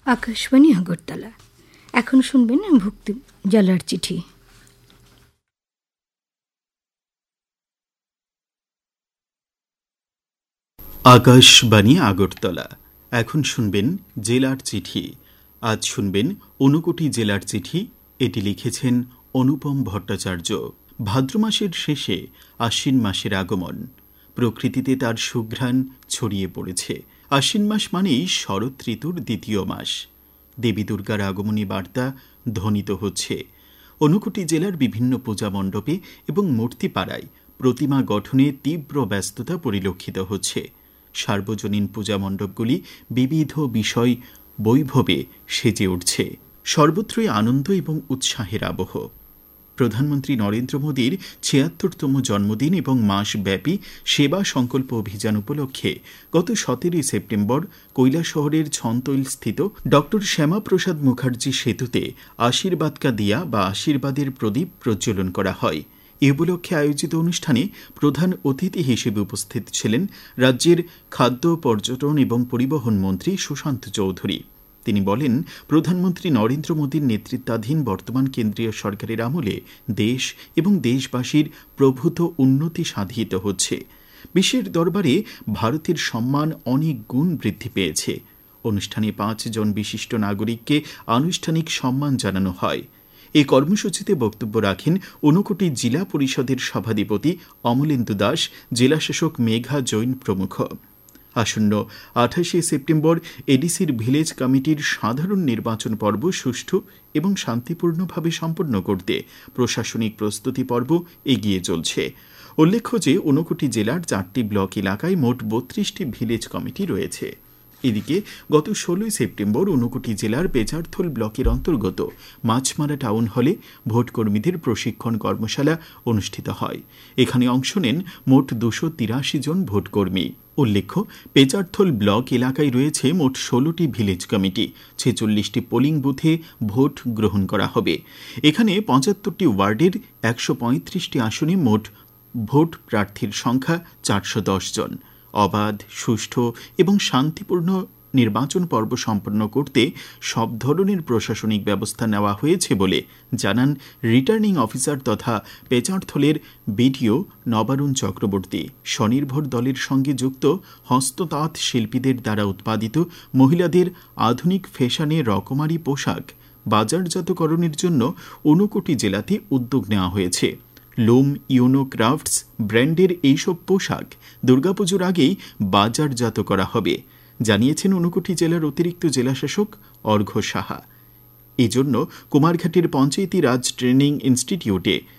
আকাশবাণী আগরতলা। এখন শুনবেন ভক্তি জেলার চিঠি। আকাশবাণী আগরতলা। এখন শুনবেন জেলার চিঠি। আজ শুনবেন ঊনকোটি জেলার চিঠি। এটি লিখেছেন অনুপম ভট্টাচার্য। ভাদ্র মাসের শেষে আশ্বিন মাসের আগমন। প্রকৃতিতে তার সুঘ্রাণ ছড়িয়ে পড়েছে। আশ্বিন মাস মানেই শরৎ ঋতুর দ্বিতীয় মাস। দেবী দুর্গার আগমনী বার্তা ধ্বনিত হচ্ছে। ঊনকোটি জেলার বিভিন্ন পূজা মণ্ডপে এবং মূর্তিপাড়ায় প্রতিমা গঠনে তীব্র ব্যস্ততা পরিলক্ষিত হচ্ছে। সার্বজনীন পূজা মণ্ডপগুলি বিবিধ বিষয় বৈভবে সেজে উঠছে। সর্বত্রই আনন্দ এবং উৎসাহের আবহ। প্রধানমন্ত্রী নরেন্দ্র মোদীর ৭৬তম জন্মদিন এবং মাসব্যাপী সেবা সংকল্প অভিযান উপলক্ষে গত ১৭ সেপ্টেম্বর কৈলাসহরের ছন্তৈল স্থিত ড শ্যামাপ্রসাদ মুখার্জি সেতুতে আশীর্বাদ কা দিয়া বা আশীর্বাদের প্রদীপ প্রজ্বলন করা হয়। এ উপলক্ষে আয়োজিত অনুষ্ঠানে প্রধান অতিথি হিসেবে উপস্থিত ছিলেন রাজ্যের খাদ্য, পর্যটন এবং পরিবহন মন্ত্রী সুশান্ত চৌধুরী। তিনি বলেন, প্রধানমন্ত্রী নরেন্দ্র মোদীর নেতৃত্বাধীন বর্তমান কেন্দ্রীয় সরকারের আমলে দেশ এবং দেশবাসীর প্রভূত উন্নতি সাধিত হচ্ছে। বিশ্বের দরবারে ভারতের সম্মান অনেক গুণ বৃদ্ধি পেয়েছে। অনুষ্ঠানে ৫ জন বিশিষ্ট নাগরিককে আনুষ্ঠানিক সম্মান জানানো হয়। এই কর্মসূচিতে বক্তব্য রাখেন ঊনকোটি জেলা পরিষদের সভাধিপতি অমলেন্দু দাস, জেলাশাসক মেঘা জৈন প্রমুখ। আসন্ন ২৮ সেপ্টেম্বর এডিসির ভিলেজ কমিটির সাধারণ নির্বাচন পর্ব সুষ্ঠু এবং শান্তিপূর্ণভাবে সম্পন্ন করতে প্রশাসনিক প্রস্তুতি পর্ব এগিয়ে চলছে। উল্লেখ্য যে ঊনকোটি জেলার ৪টি ব্লক এলাকায় মোট ৩২টি ভিলেজ কমিটি রয়েছে। এদিকে গত ১৬ সেপ্টেম্বর ঊনকোটি জেলার বেজারথল ব্লকের অন্তর্গত মাছমারা টাউন হলে ভোটকর্মীদের প্রশিক্ষণ কর্মশালা অনুষ্ঠিত হয়। এখানে অংশ নেন মোট ২৮৩ জন ভোটকর্মী। উল্লেখ্য, পেচারথল ব্লক এলাকায় রয়েছে মোট ১৬টি ভিলেজ কমিটি, ৪৬টি পোলিং বুথে ভোট গ্রহণ করা হবে। এখানে ৭৫টি ওয়ার্ডের ১৩৫টি আসনে মোট ভোট প্রার্থীর সংখ্যা ৪১০ জন। অবাধ, সুষ্ঠু এবং শান্তিপূর্ণ নির্বাচন পর্ব সম্পন্ন করতে সব ধরনের প্রশাসনিক ব্যবস্থা নেওয়া হয়েছে বলে জানান রিটার্নিং অফিসার তথা পেচারথলের বিডিও নবারুণ চক্রবর্তী। স্বনির্ভর দলের সঙ্গে যুক্ত হস্ততাঁত শিল্পীদের দ্বারা উৎপাদিত মহিলাদের আধুনিক ফ্যাশনে রকমারি পোশাক বাজারজাতকরণের জন্য ঊনকোটি জেলাতে উদ্যোগ নেওয়া হয়েছে। লুম ইউনো ক্রাফটস ব্র্যান্ডের এইসব পোশাক দুর্গাপুজোর আগেই বাজারজাত করা হবে, জানিয়েছেন ঊনকোটি জেলার অতিরিক্ত জেলাশাসক অর্ঘ্য সাহা। এজন্য কুমারঘাটের পঞ্চায়েতি রাজ ট্রেনিং ইনস্টিটিউটে